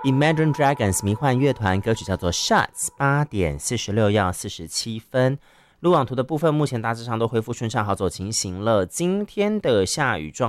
Imagine Dragons 迷幻乐团歌曲叫做 Shots， 8点46要47分。路网图的部分目前大致上都恢复顺畅好走情形了。今天的下雨状